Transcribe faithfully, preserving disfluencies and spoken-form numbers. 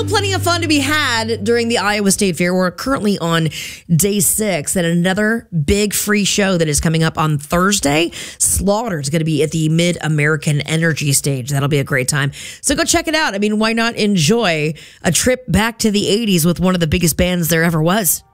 still plenty of fun to be had during the Iowa State Fair. We're currently on day six, and another big free show that is coming up on Thursday. Slaughter is going to be at the Mid-American Energy Stage. That'll be a great time. So go check it out. I mean, why not enjoy a trip back to the eighties with one of the biggest bands there ever was?